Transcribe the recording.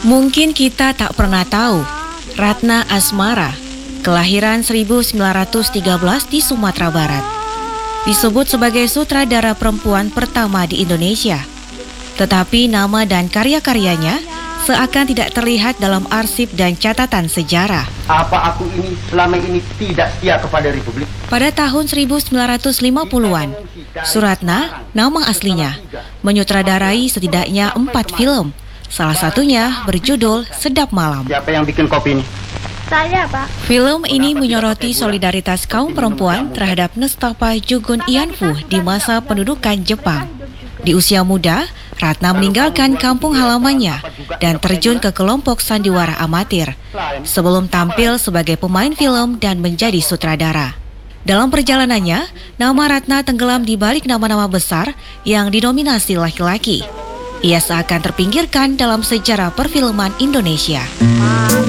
Mungkin kita tak pernah tahu, Ratna Asmara, kelahiran 1913 di Sumatera Barat, disebut sebagai sutradara perempuan pertama di Indonesia. Tetapi nama dan karya-karyanya seakan tidak terlihat dalam arsip dan catatan sejarah. Apa aku ini selama ini tidak setia kepada Republik? Pada tahun 1950-an, Suratna, nama aslinya, menyutradarai setidaknya 4 film. Salah satunya berjudul Sedap Malam. Siapa yang bikin kopi ini? Saya, Pak. Film ini menyoroti solidaritas kaum perempuan terhadap Nestapa Jugun Ianfu di masa pendudukan Jepang. Di usia muda, Ratna meninggalkan kampung halamannya dan terjun ke kelompok sandiwara amatir sebelum tampil sebagai pemain film dan menjadi sutradara. Dalam perjalanannya, nama Ratna tenggelam di balik nama-nama besar yang didominasi laki-laki. Ia seakan terpinggirkan dalam sejarah perfilman Indonesia.